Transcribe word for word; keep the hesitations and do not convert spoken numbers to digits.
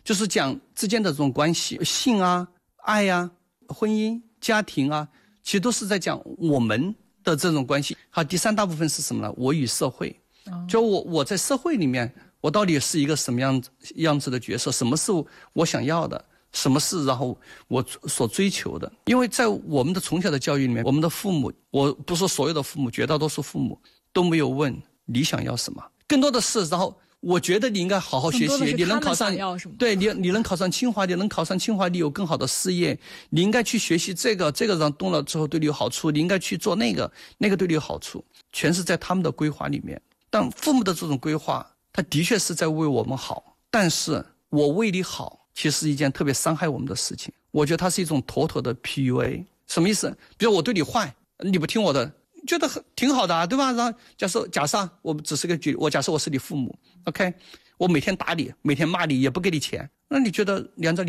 就是讲之间的这种关系，性啊、爱啊、婚姻、家庭啊，其实都是在讲我们的这种关系。好，第三大部分是什么呢？我与社会，就我我在社会里面，我到底是一个什么样样子的角色？什么是我想要的？什么是然后我所追求的？因为在我们的从小的教育里面，我们的父母，我不说所有的父母，绝大多数父母都没有问你想要什么，更多的是然后我觉得你应该好好学习，你能考上，对你你能考上清华，你能考上清华，你有更好的事业，你应该去学习这个，这个让动了之后对你有好处，你应该去做那个，那个对你有好处，全是在他们的规划里面。但父母的这种规划，他的确是在为我们好，但是我为你好。其实是一件特别伤害我们的事情，我觉得它是一种妥妥的 P U A。 什么意思？比如我对你坏，你不听我的，觉得很挺好的啊，对吧？然后假设假设我只是个举，我假设我是你父母 ，OK， 我每天打你，每天骂你，也不给你钱，那你觉得连着你